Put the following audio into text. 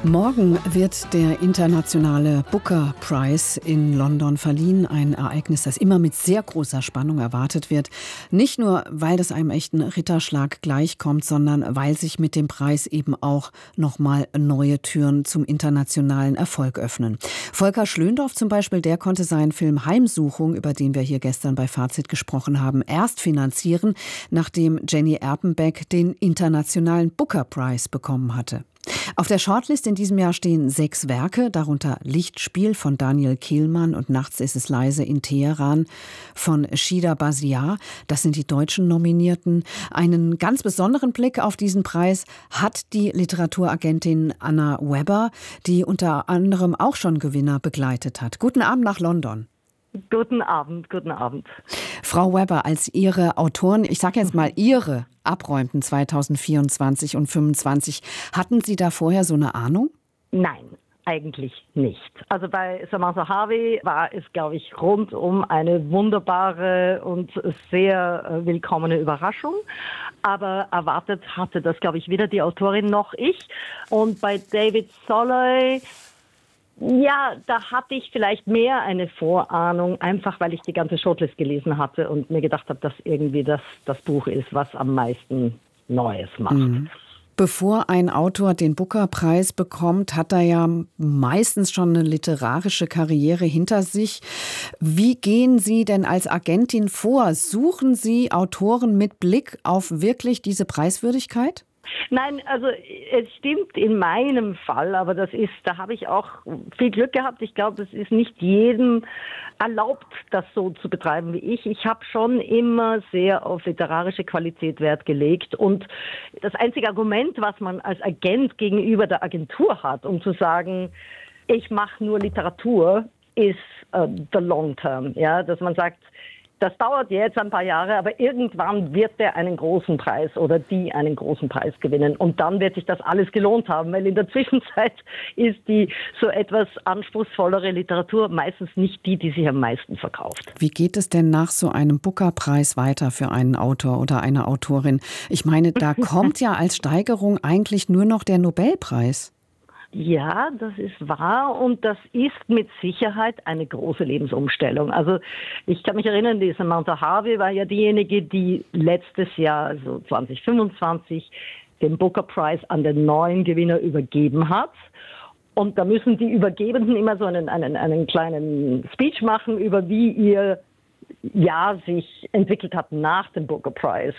Morgen wird der internationale Booker Prize in London verliehen. Ein Ereignis, das immer mit sehr großer Spannung erwartet wird. Nicht nur, weil das einem echten Ritterschlag gleichkommt, sondern weil sich mit dem Preis eben auch nochmal neue Türen zum internationalen Erfolg öffnen. Volker Schlöndorff zum Beispiel, der konnte seinen Film Heimsuchung, über den wir hier gestern bei Fazit gesprochen haben, erst finanzieren, nachdem Jenny Erpenbeck den internationalen Booker Prize bekommen hatte. Auf der Shortlist in diesem Jahr stehen 6 Werke, darunter Lichtspiel von Daniel Kehlmann und Nachts ist es leise in Teheran von Shida Baziar. Das sind die deutschen Nominierten. Einen ganz besonderen Blick auf diesen Preis hat die Literaturagentin Anna Weber, die unter anderem auch schon Gewinner begleitet hat. Guten Abend nach London. Guten Abend, guten Abend. Frau Weber, als Ihre Autoren, ich sage jetzt mal Ihre, abräumten 2024 und 2025, hatten Sie da vorher so eine Ahnung? Nein, eigentlich nicht. Also bei Samantha Harvey war es, glaube ich, rundum eine wunderbare und sehr willkommene Überraschung. Aber erwartet hatte das, glaube ich, weder die Autorin noch ich. Und bei David Soloway, ja, da hatte ich vielleicht mehr eine Vorahnung, einfach weil ich die ganze Shortlist gelesen hatte und mir gedacht habe, dass irgendwie das Buch ist, was am meisten Neues macht. Bevor ein Autor den Booker-Preis bekommt, hat er ja meistens schon eine literarische Karriere hinter sich. Wie gehen Sie denn als Agentin vor? Suchen Sie Autoren mit Blick auf wirklich diese Preiswürdigkeit? Nein, also es stimmt in meinem Fall, aber da habe ich auch viel Glück gehabt. Ich glaube, es ist nicht jedem erlaubt, das so zu betreiben wie ich. Ich habe schon immer sehr auf literarische Qualität Wert gelegt und das einzige Argument, was man als Agent gegenüber der Agentur hat, um zu sagen, ich mache nur Literatur, ist the long term, ja, dass man sagt, das dauert jetzt ein paar Jahre, aber irgendwann wird der einen großen Preis oder die einen großen Preis gewinnen. Und dann wird sich das alles gelohnt haben, weil in der Zwischenzeit ist die so etwas anspruchsvollere Literatur meistens nicht die sich am meisten verkauft. Wie geht es denn nach so einem Booker-Preis weiter für einen Autor oder eine Autorin? Ich meine, da kommt ja als Steigerung eigentlich nur noch der Nobelpreis. Ja, das ist wahr und das ist mit Sicherheit eine große Lebensumstellung. Also ich kann mich erinnern, die Samantha Harvey war ja diejenige, die letztes Jahr, also 2025, den Booker Prize an den neuen Gewinner übergeben hat. Und da müssen die Übergebenden immer so einen kleinen Speech machen über wie ihr Jahr sich entwickelt hat nach dem Booker Prize.